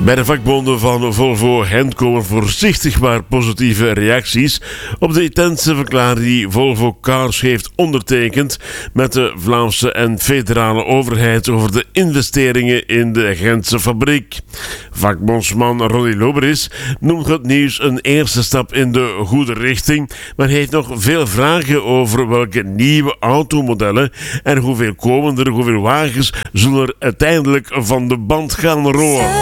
Bij de vakbonden van Volvo Gent komen voorzichtig maar positieve reacties op de intense verklaring die Volvo Cars heeft ondertekend met de Vlaamse en federale overheid over de investeringen in de Gentse fabriek. Vakbondsman Ronnie Loberis noemt het nieuws een eerste stap in de goede richting, maar hij heeft nog veel vragen over welke nieuwe automodellen en hoeveel wagens zullen er uiteindelijk van de band gaan rollen.